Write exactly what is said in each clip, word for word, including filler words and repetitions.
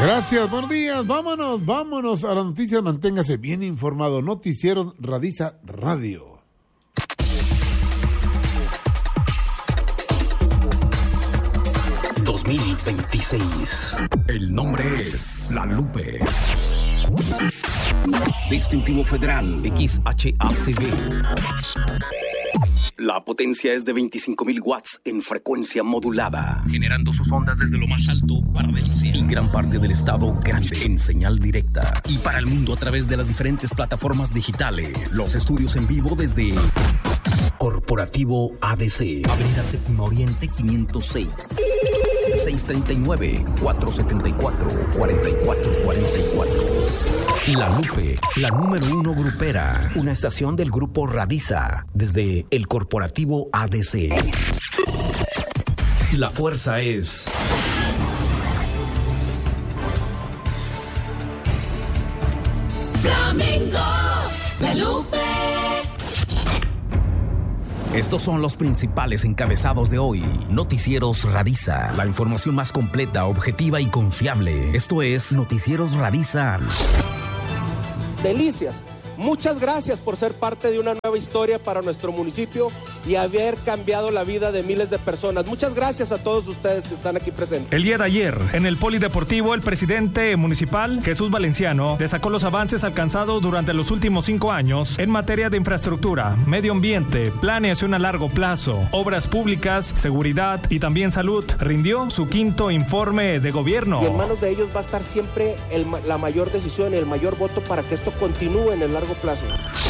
Gracias, buenos días. Vámonos, vámonos a las noticias. Manténgase bien informado. Noticieros Radiza Radio. dos mil veintiséis. El nombre es La Lupe. Distintivo Federal X H A C B. La potencia es de veinticinco mil watts en frecuencia modulada, generando sus ondas desde lo más alto para Delcia y gran parte del estado grande en señal directa y para el mundo a través de las diferentes plataformas digitales. Los estudios en vivo desde Corporativo A D C, Avenida Séptima Oriente quinientos seis, seis tres nueve, cuatro siete cuatro, cuatro cuatro cuatro cuatro. La Lupe, la número uno grupera, una estación del grupo Radiza, desde el Corporativo A D C. La fuerza es Flamenco, La Lupe. Estos son los principales encabezados de hoy. Noticieros Radiza, la información más completa, objetiva y confiable. Esto es Noticieros Radiza. Delicias, muchas gracias por ser parte de una nueva historia para nuestro municipio y haber cambiado la vida de miles de personas. Muchas gracias a todos ustedes que están aquí presentes. El día de ayer, en el Polideportivo, el presidente municipal, Jesús Valenciano, destacó los avances alcanzados durante los últimos cinco años en materia de infraestructura, medio ambiente, planeación a largo plazo, obras públicas, seguridad y también salud. Rindió su quinto informe de gobierno. Y en manos de ellos va a estar siempre el, la mayor decisión, el mayor voto para que esto continúe en el largo plazo.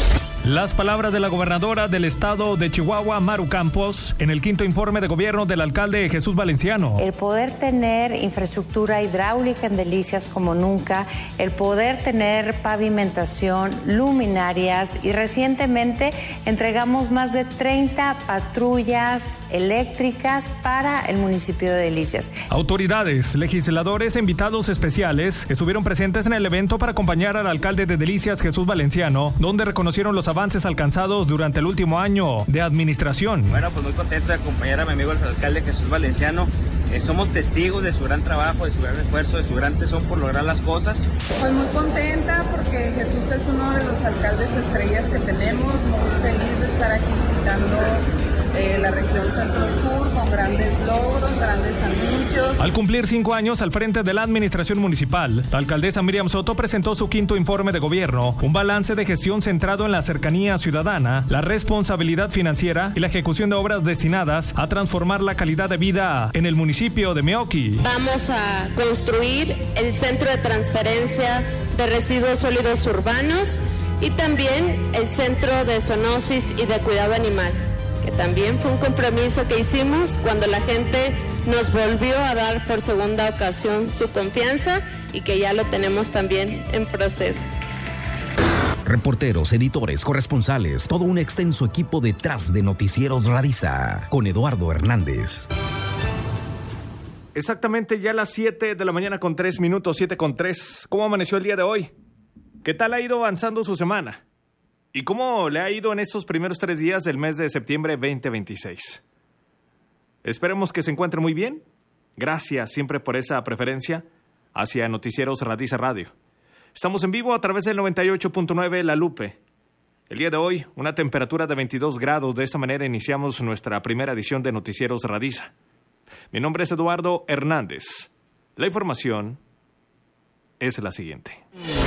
Las palabras de la gobernadora del estado de Chihuahua, Maru Campos, en el quinto informe de gobierno del alcalde Jesús Valenciano. El poder tener infraestructura hidráulica en Delicias como nunca, el poder tener pavimentación, luminarias y recientemente entregamos más de treinta patrullas eléctricas para el municipio de Delicias. Autoridades, legisladores e invitados especiales estuvieron presentes en el evento para acompañar al alcalde de Delicias, Jesús Valenciano, donde reconocieron los avances alcanzados durante el último año de administración. Bueno, pues muy contento de acompañar a mi amigo el alcalde Jesús Valenciano. Eh, somos testigos de su gran trabajo, de su gran esfuerzo, de su gran tesón por lograr las cosas. Pues muy contenta porque Jesús es uno de los alcaldes estrellas que tenemos. Muy feliz de estar aquí visitando Eh, la región centro-sur con grandes logros, grandes anuncios. Al cumplir cinco años al frente de la administración municipal, la alcaldesa Miriam Soto presentó su quinto informe de gobierno, un balance de gestión centrado en la cercanía ciudadana, la responsabilidad financiera y la ejecución de obras destinadas a transformar la calidad de vida en el municipio de Meoqui. Vamos a construir el centro de transferencia de residuos sólidos urbanos y también el centro de zoonosis y de cuidado animal, que también fue un compromiso que hicimos cuando la gente nos volvió a dar por segunda ocasión su confianza y que ya lo tenemos también en proceso. Reporteros, editores, corresponsales, todo un extenso equipo detrás de Noticieros Radiza, con Eduardo Hernández. Exactamente ya las siete de la mañana con tres minutos, siete con tres. ¿Cómo amaneció el día de hoy? ¿Qué tal ha ido avanzando su semana? ¿Y cómo le ha ido en estos primeros tres días del mes de septiembre veinte veintiséis? Esperemos que se encuentre muy bien. Gracias siempre por esa preferencia hacia Noticieros Radiza Radio. Estamos en vivo a través del noventa y ocho punto nueve La Lupe. El día de hoy, una temperatura de veintidós grados. De esta manera iniciamos nuestra primera edición de Noticieros Radiza. Mi nombre es Eduardo Hernández. La información es la siguiente.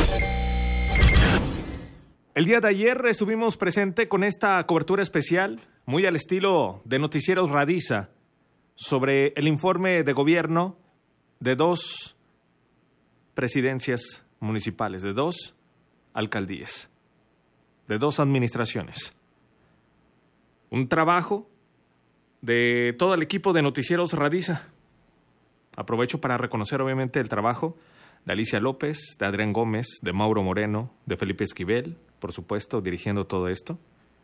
El día de ayer estuvimos presente con esta cobertura especial, muy al estilo de Noticieros Radiza, sobre el informe de gobierno de dos presidencias municipales, de dos alcaldías, de dos administraciones. Un trabajo de todo el equipo de Noticieros Radiza. Aprovecho para reconocer obviamente el trabajo de Alicia López, de Adrián Gómez, de Mauro Moreno, de Felipe Esquivel, por supuesto, dirigiendo todo esto.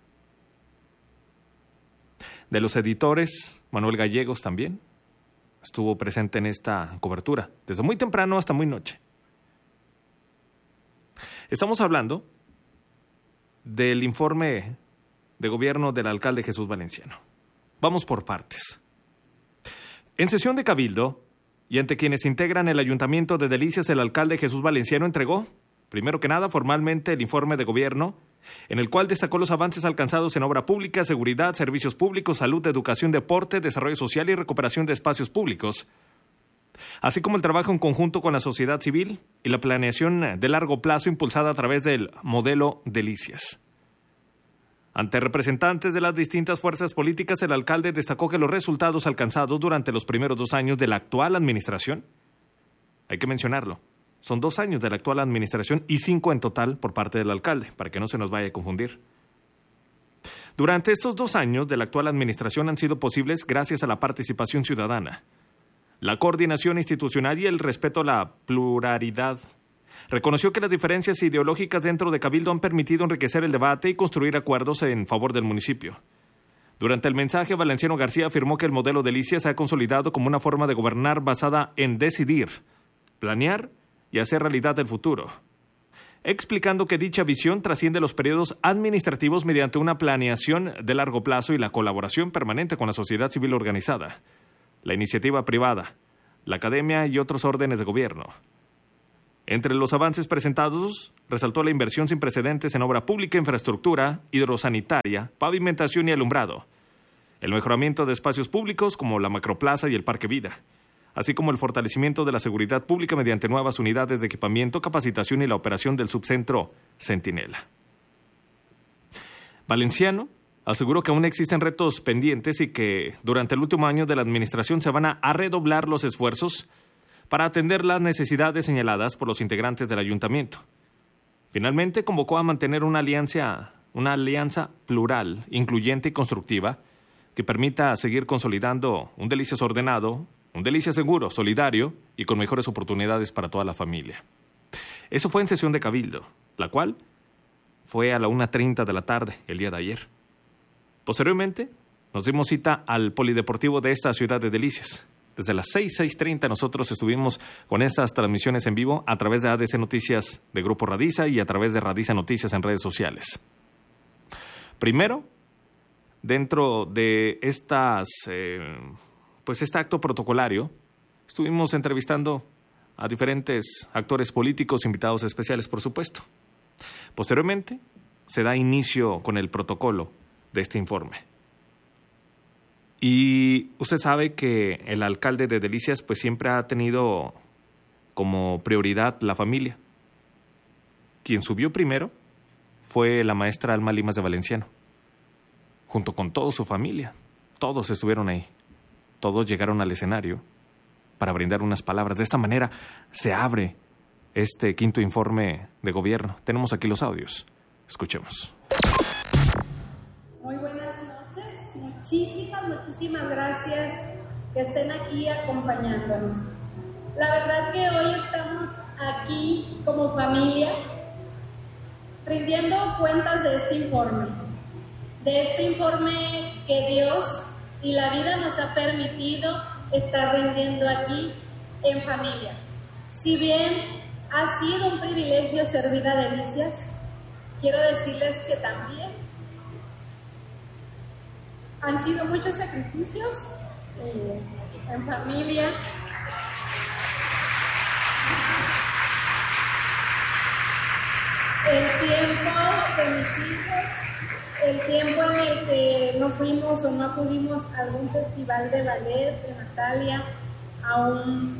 De los editores, Manuel Gallegos también estuvo presente en esta cobertura, desde muy temprano hasta muy noche. Estamos hablando del informe de gobierno del alcalde Jesús Valenciano. Vamos por partes. En sesión de Cabildo, y ante quienes integran el Ayuntamiento de Delicias, el alcalde Jesús Valenciano entregó, primero que nada, formalmente el informe de gobierno, en el cual destacó los avances alcanzados en obra pública, seguridad, servicios públicos, salud, educación, deporte, desarrollo social y recuperación de espacios públicos, así como el trabajo en conjunto con la sociedad civil y la planeación de largo plazo impulsada a través del modelo Delicias. Ante representantes de las distintas fuerzas políticas, el alcalde destacó que los resultados alcanzados durante los primeros dos años de la actual administración, hay que mencionarlo, son dos años de la actual administración y cinco en total por parte del alcalde, para que no se nos vaya a confundir. Durante estos dos años de la actual administración han sido posibles gracias a la participación ciudadana, la coordinación institucional y el respeto a la pluralidad. Reconoció que las diferencias ideológicas dentro de Cabildo han permitido enriquecer el debate y construir acuerdos en favor del municipio. Durante el mensaje, Valenciano García afirmó que el modelo Delicias se ha consolidado como una forma de gobernar basada en decidir, planear y hacer realidad el futuro, explicando que dicha visión trasciende los periodos administrativos mediante una planeación de largo plazo y la colaboración permanente con la sociedad civil organizada, la iniciativa privada, la academia y otros órdenes de gobierno. Entre los avances presentados, resaltó la inversión sin precedentes en obra pública, infraestructura, hidrosanitaria, pavimentación y alumbrado, el mejoramiento de espacios públicos como la Macroplaza y el Parque Vida, así como el fortalecimiento de la seguridad pública mediante nuevas unidades de equipamiento, capacitación y la operación del subcentro Centinela. Valenciano aseguró que aún existen retos pendientes y que durante el último año de la administración se van a, a redoblar los esfuerzos para atender las necesidades señaladas por los integrantes del ayuntamiento. Finalmente, convocó a mantener una alianza, una alianza plural, incluyente y constructiva que permita seguir consolidando un Delicias ordenado, un Delicias seguro, solidario y con mejores oportunidades para toda la familia. Eso fue en sesión de Cabildo, la cual fue a la una treinta de la tarde el día de ayer. Posteriormente, nos dimos cita al polideportivo de esta ciudad de Delicias. Desde las seis, seis treinta nosotros estuvimos con estas transmisiones en vivo a través de A D C Noticias de Grupo Radiza y a través de Radiza Noticias en redes sociales. Primero, dentro de estas, eh, pues este acto protocolario, estuvimos entrevistando a diferentes actores políticos, invitados especiales, por supuesto. Posteriormente, se da inicio con el protocolo de este informe. Y usted sabe que el alcalde de Delicias pues siempre ha tenido como prioridad la familia. Quien subió primero fue la maestra Alma Limas de Valenciano, junto con toda su familia. Todos estuvieron ahí. Todos llegaron al escenario para brindar unas palabras. De esta manera se abre este quinto informe de gobierno. Tenemos aquí los audios. Escuchemos. Muy buenas noches. Muchísimas, muchísimas gracias que estén aquí acompañándonos. La verdad que hoy estamos aquí como familia rindiendo cuentas de este informe, de este informe que Dios y la vida nos ha permitido estar rindiendo aquí en familia. Si bien ha sido un privilegio servir a Delicias, quiero decirles que también han sido muchos sacrificios eh, en familia. El tiempo de mis hijos, el tiempo en el que no fuimos o no acudimos a algún festival de ballet de Natalia, a un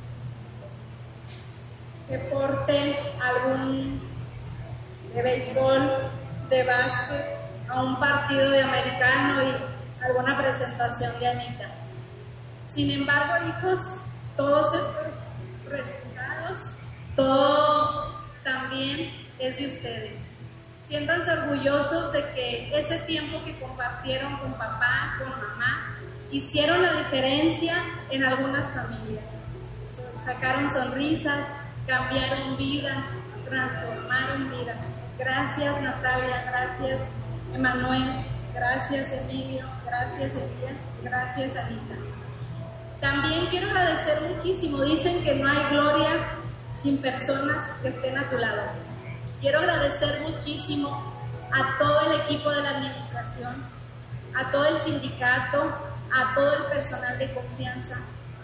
deporte, algún de béisbol, de básquet, a un partido de americano y alguna presentación de Anita. Sin embargo, hijos, todos estos resultados, todo también es de ustedes. Siéntanse orgullosos de que ese tiempo que compartieron con papá, con mamá, hicieron la diferencia en algunas familias. Sacaron sonrisas, cambiaron vidas, transformaron vidas. Gracias, Natalia, gracias, Emanuel, gracias, Emilio, gracias, Elías, gracias, Anita. También quiero agradecer muchísimo. Dicen que no hay gloria sin personas que estén a tu lado. Quiero agradecer muchísimo a todo el equipo de la administración, a todo el sindicato, a todo el personal de confianza,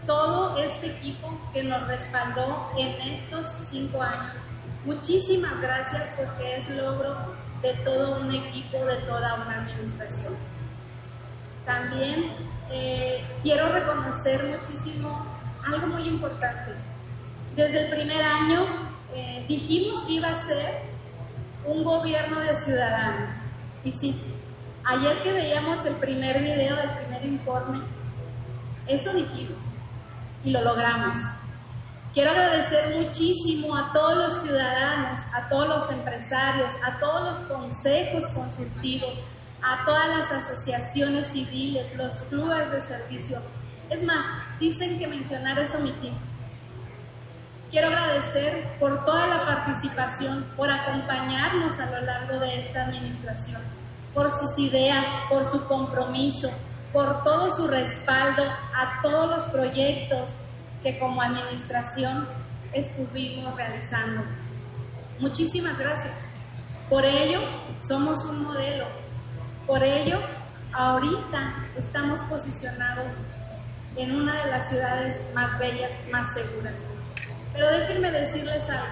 todo este equipo que nos respaldó en estos cinco años. Muchísimas gracias porque es logro de todo un equipo, de toda una administración. También eh, quiero reconocer muchísimo algo muy importante. Desde el primer año eh, dijimos que iba a ser un gobierno de ciudadanos. Y sí, ayer que veíamos el primer video del primer informe, eso dijimos y lo logramos. Quiero agradecer muchísimo a todos los ciudadanos, a todos los empresarios, a todos los consejos consultivos, a todas las asociaciones civiles, los clubes de servicio. Es más, dicen que mencionar es omitir. Quiero agradecer por toda la participación, por acompañarnos a lo largo de esta administración, por sus ideas, por su compromiso, por todo su respaldo a todos los proyectos que como administración estuvimos realizando. Muchísimas gracias. Por ello, somos un modelo. Por ello, ahorita estamos posicionados en una de las ciudades más bellas, más seguras. Pero déjenme decirles algo.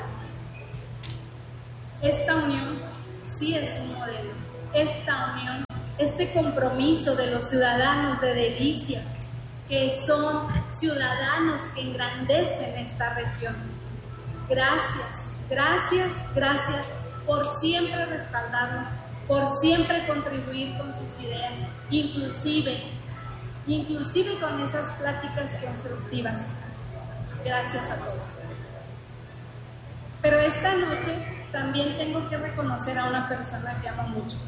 Esta unión sí es un modelo. Esta unión, este compromiso de los ciudadanos de Delicias, que son ciudadanos que engrandecen esta región. Gracias, gracias, gracias por siempre respaldarnos, por siempre contribuir con sus ideas, inclusive, inclusive con esas pláticas constructivas. Gracias a todos. Pero esta noche también tengo que reconocer a una persona que amo mucho.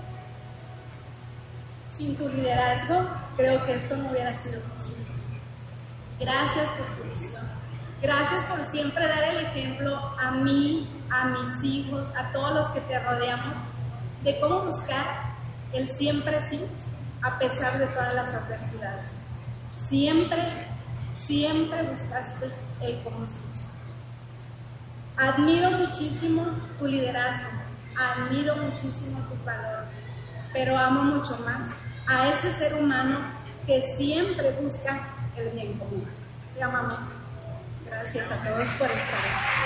Sin tu liderazgo, creo que esto no hubiera sido posible. Gracias por tu visión. Gracias por siempre dar el ejemplo a mí, a mis hijos, a todos los que te rodeamos, de cómo buscar el siempre sí, a pesar de todas las adversidades. Siempre, siempre buscaste el cómo sí. Admiro muchísimo tu liderazgo, admiro muchísimo tus valores, pero amo mucho más a ese ser humano que siempre busca el bien común. Te amamos. Gracias a todos por estar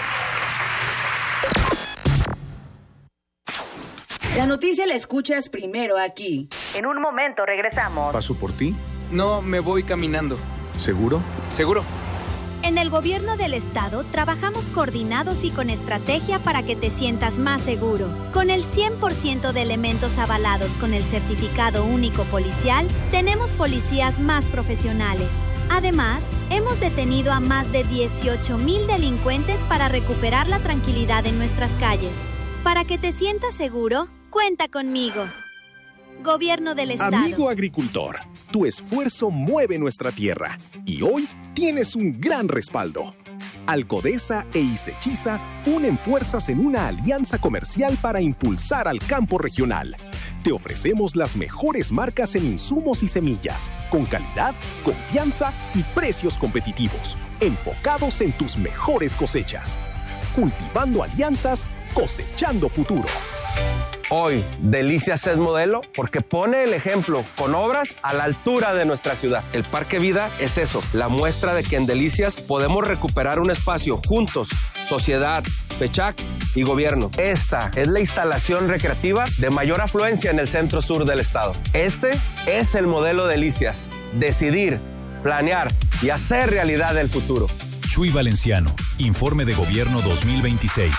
aquí. La noticia la escuchas primero aquí. En un momento regresamos. ¿Paso por ti? No, me voy caminando. ¿Seguro? Seguro. En el gobierno del estado trabajamos coordinados y con estrategia para que te sientas más seguro. Con el cien por ciento de elementos avalados con el certificado único policial, tenemos policías más profesionales. Además, hemos detenido a más de dieciocho mil delincuentes para recuperar la tranquilidad en nuestras calles. Para que te sientas seguro, cuenta conmigo. Gobierno del estado. Amigo agricultor, tu esfuerzo mueve nuestra tierra y hoy tienes un gran respaldo. Alcodesa e Isechiza unen fuerzas en una alianza comercial para impulsar al campo regional. Te ofrecemos las mejores marcas en insumos y semillas, con calidad, confianza y precios competitivos, enfocados en tus mejores cosechas. Cultivando alianzas, cosechando futuro. Hoy, Delicias es modelo porque pone el ejemplo con obras a la altura de nuestra ciudad. El Parque Vida es eso, la muestra de que en Delicias podemos recuperar un espacio juntos, sociedad, FECHAC y gobierno. Esta es la instalación recreativa de mayor afluencia en el centro sur del estado. Este es el modelo Delicias. Decidir, planear y hacer realidad el futuro. Chuy Valenciano, Informe de Gobierno dos mil veintiséis.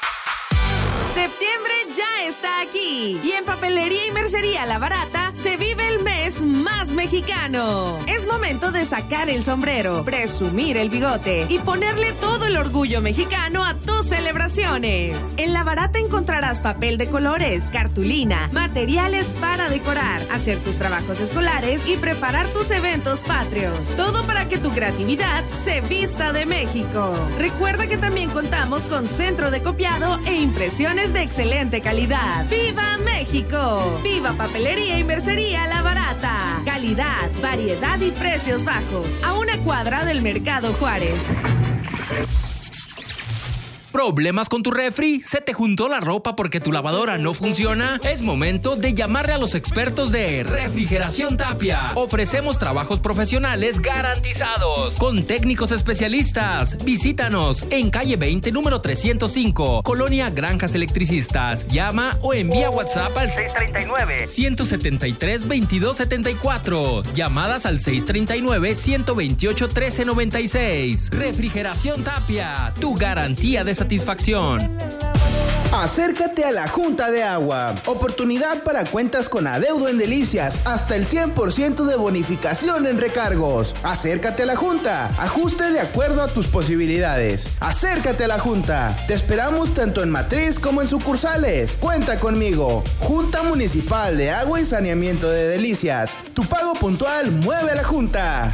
Septiembre ya está aquí y en Papelería y Mercería La Barata se vive el mes más mexicano. Es momento de sacar el sombrero, presumir el bigote y ponerle todo el orgullo mexicano a tus celebraciones. En La Barata encontrarás papel de colores, cartulina, materiales para decorar, hacer tus trabajos escolares y preparar tus eventos patrios. Todo para que tu creatividad se vista de México. Recuerda que también contamos con centro de copiado e impresiones de excelente calidad. ¡Viva México! ¡Viva Papelería y Mercería La Barata! Calidad, variedad y precios bajos. A una cuadra del Mercado Juárez. ¿Problemas con tu refri? ¿Se te juntó la ropa porque tu lavadora no funciona? Es momento de llamarle a los expertos de Refrigeración Tapia. Ofrecemos trabajos profesionales garantizados con técnicos especialistas. Visítanos en calle veinte, número trescientos cinco, Colonia Granjas Electricistas. Llama o envía WhatsApp al seis treinta y nueve, ciento setenta y tres, veintidós setenta y cuatro. Llamadas al seis treinta y nueve, ciento veintiocho, trece noventa y seis. Refrigeración Tapia, tu garantía de satisfacción. Acércate a la Junta de Agua. Oportunidad para cuentas con adeudo en Delicias. Hasta el cien por ciento de bonificación en recargos. Acércate a la Junta. Ajuste de acuerdo a tus posibilidades. Acércate a la Junta. Te esperamos tanto en matriz como en sucursales. Cuenta conmigo. Junta Municipal de Agua y Saneamiento de Delicias. Tu pago puntual mueve a la Junta.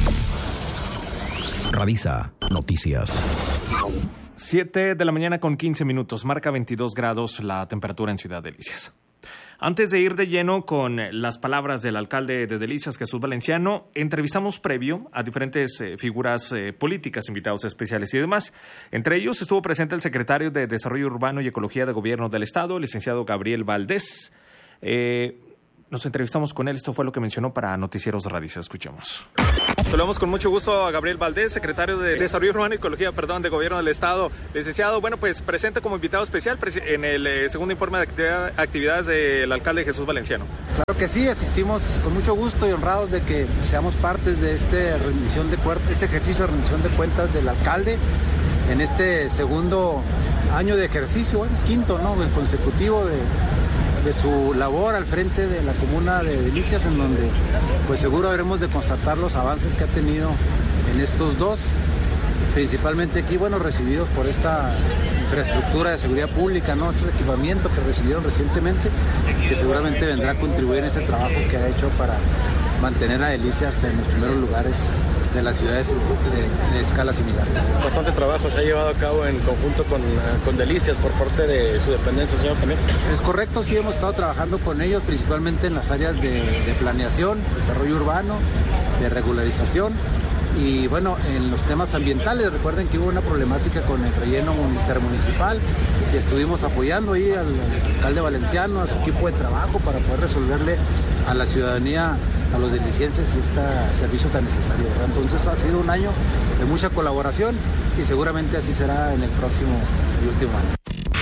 Radisa Noticias. siete de la mañana con quince minutos, marca veintidós grados la temperatura en Ciudad Delicias. Antes de ir de lleno con las palabras del alcalde de Delicias, Jesús Valenciano, entrevistamos previo a diferentes eh, figuras eh, políticas, invitados especiales y demás. Entre ellos estuvo presente el secretario de Desarrollo Urbano y Ecología de Gobierno del Estado, el licenciado Gabriel Valdés. Eh, nos entrevistamos con él, esto fue lo que mencionó para Noticieros Radisa. Escuchemos. Saludamos con mucho gusto a Gabriel Valdés, secretario de Desarrollo Urbano y Ecología, perdón, de Gobierno del Estado. Licenciado, bueno, pues presente como invitado especial en el eh, segundo informe de actividad, actividades del alcalde Jesús Valenciano. Claro que sí, asistimos con mucho gusto y honrados de que seamos partes de este, rendición de, este ejercicio de rendición de cuentas del alcalde en este segundo año de ejercicio, bueno, quinto, ¿no?, el consecutivo de... de su labor al frente de la comuna de Delicias, en donde pues seguro habremos de constatar los avances que ha tenido en estos dos, principalmente aquí, bueno, recibidos por esta infraestructura de seguridad pública, ¿no?, estos equipamientos que recibieron recientemente, que seguramente vendrá a contribuir en este trabajo que ha hecho para mantener a Delicias en los primeros lugares de las ciudades de, de escala similar. Bastante trabajo se ha llevado a cabo en conjunto con, con Delicias por parte de su dependencia, señor, también. Es correcto, sí, hemos estado trabajando con ellos, principalmente en las áreas de, de planeación, desarrollo urbano, de regularización y, bueno, en los temas ambientales. Recuerden que hubo una problemática con el relleno intermunicipal y estuvimos apoyando ahí al, al alcalde Valenciano, a su equipo de trabajo para poder resolverle a la ciudadanía, a los delicienses, este servicio tan necesario, ¿verdad? Entonces ha sido un año de mucha colaboración y seguramente así será en el próximo y último año.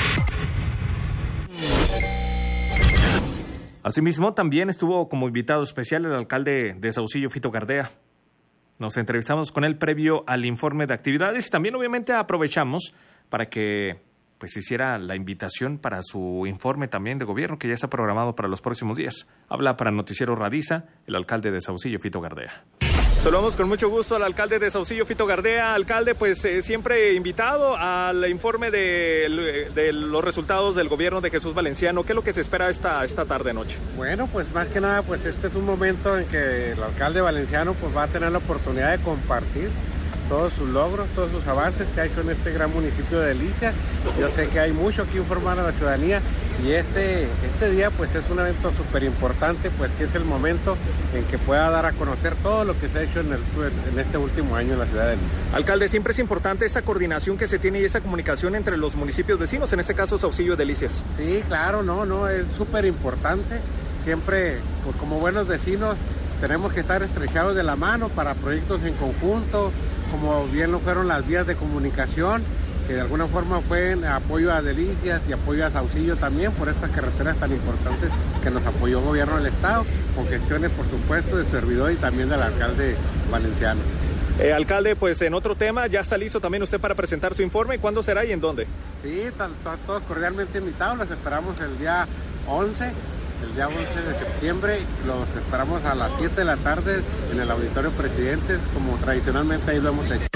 Asimismo, también estuvo como invitado especial el alcalde de Saucillo, Fito Gardea. Nos entrevistamos con él previo al informe de actividades y también obviamente aprovechamos para que pues hiciera la invitación para su informe también de gobierno, que ya está programado para los próximos días. Habla para Noticiero Radisa el alcalde de Saucillo, Fito Gardea. Saludamos con mucho gusto al alcalde de Saucillo, Fito Gardea. Alcalde, pues eh, siempre invitado al informe de, de los resultados del gobierno de Jesús Valenciano. ¿Qué es lo que se espera esta, esta tarde-noche? Bueno, pues más que nada, pues este es un momento en que el alcalde Valenciano pues va a tener la oportunidad de compartir todos sus logros, todos sus avances que ha hecho en este gran municipio de Delicias. Yo sé que hay mucho que informar a la ciudadanía y este, este día pues es un evento súper importante, pues que es el momento en que pueda dar a conocer todo lo que se ha hecho en, el, en este último año en la ciudad de Delicias. Alcalde, siempre es importante esta coordinación que se tiene y esta comunicación entre los municipios vecinos, en este caso Saucillo y Delicias. Sí, claro, no, no, es súper importante. Siempre, pues como buenos vecinos, tenemos que estar estrechados de la mano para proyectos en conjunto, como bien lo fueron las vías de comunicación, que de alguna forma fue apoyo a Delicias y apoyo a Saucillo también por estas carreteras tan importantes que nos apoyó el gobierno del Estado, con gestiones por supuesto de servidor y también del alcalde Valenciano. Eh, alcalde, pues en otro tema, ya está listo también usted para presentar su informe. ¿Cuándo será y en dónde? Sí, todos cordialmente invitados, los esperamos el día once. El día once de septiembre, los esperamos a las siete de la tarde en el Auditorio Presidentes, como tradicionalmente ahí lo hemos hecho.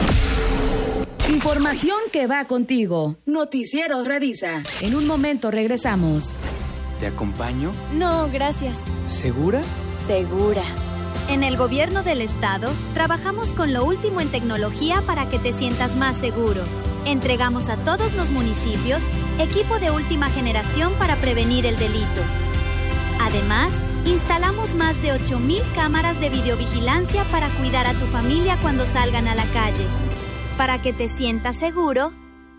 Información que va contigo. Noticieros Radisa. En un momento regresamos. ¿Te acompaño? No, gracias. ¿Segura? Segura. En el Gobierno del Estado, trabajamos con lo último en tecnología para que te sientas más seguro. Entregamos a todos los municipios equipo de última generación para prevenir el delito. Además, instalamos más de ocho mil cámaras de videovigilancia para cuidar a tu familia cuando salgan a la calle. Para que te sientas seguro,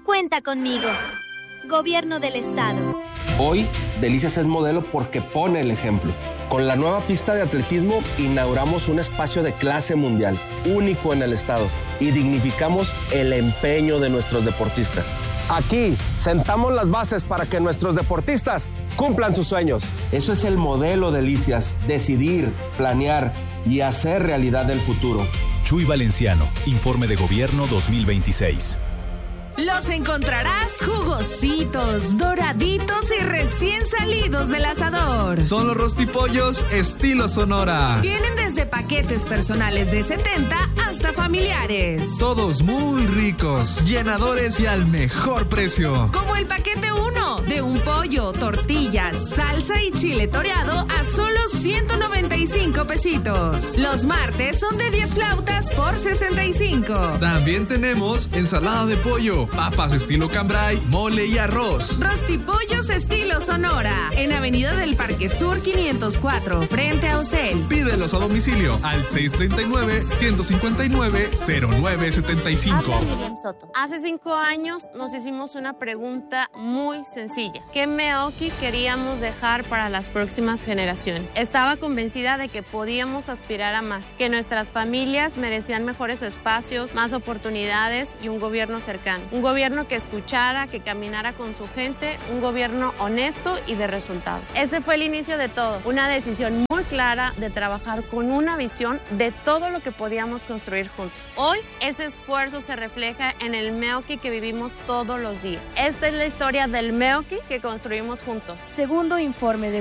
Cuenta conmigo. Gobierno del Estado. Hoy, Delicias es modelo porque pone el ejemplo. Con la nueva pista de atletismo, inauguramos un espacio de clase mundial, único en el estado, y dignificamos el empeño de nuestros deportistas. Aquí, sentamos las bases para que nuestros deportistas cumplan sus sueños. Eso es el modelo Delicias, decidir, planear y hacer realidad el futuro. Chuy Valenciano, Informe de Gobierno dos mil veintiséis. Los encontrarás jugositos, doraditos y recién salidos del asador. Son los rostipollos estilo Sonora. Tienen desde paquetes personales de setenta hasta familiares. Todos muy ricos, llenadores y al mejor precio. Como el paquete uno, de un pollo, tortillas, salsa y chile toreado a solo ciento noventa y cinco pesitos. Los martes son de diez flautas por sesenta y cinco. También tenemos ensalada de pollo, papas estilo cambray, mole y arroz. Rostipollos estilo Sonora, en Avenida del Parque Sur quinientos cuatro, frente a Ocel. Pídelos a domicilio al seis tres nueve, uno cinco nueve, cero nueve siete cinco. Habla Miriam Soto. Hace cinco años nos hicimos una pregunta muy sencilla. ¿Qué Meoki queríamos dejar para las próximas generaciones? Estaba convencida de que podíamos aspirar a más, que nuestras familias merecían mejores espacios, más oportunidades y un gobierno cercano. Un gobierno que escuchara, que caminara con su gente, un gobierno honesto y de resultados. Ese fue el inicio de todo, una decisión muy clara de trabajar con una visión de todo lo que podíamos construir juntos. Hoy, ese esfuerzo se refleja en el Meoki que vivimos todos los días. Esta es la historia del Meoki que construimos juntos. Segundo informe de